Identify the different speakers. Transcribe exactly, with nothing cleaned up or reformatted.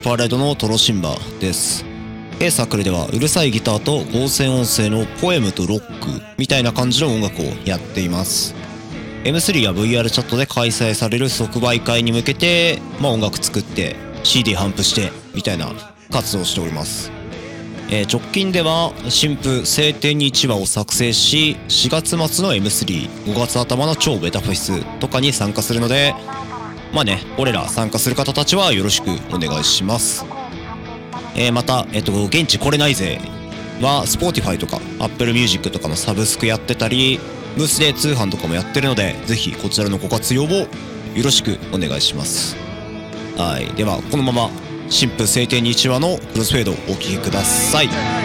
Speaker 1: パレードのトロシンバです。A サークルではうるさいギターと合成音声のポエムとロックみたいな感じの音楽をやっています。エムスリー や ブイアール チャットで開催される即売会に向けて、まあ、音楽作って シーディー 頒布してみたいな活動をしております。えー、直近では新譜晴天にいちわを作成し、しがつ末の エムスリー、ごがつ頭の超ベタフェスとかに参加するので、まあね、俺ら参加する方たちはよろしくお願いします。えー、また、えっと、現地来れないぜは Spotify とか Apple Music とかのサブスクやってたり、ブースで通販とかもやってるので、ぜひこちらのご活用をよろしくお願いします。はい、ではこのまま新婦晴天にいちわのクロスフェードをお聴きください。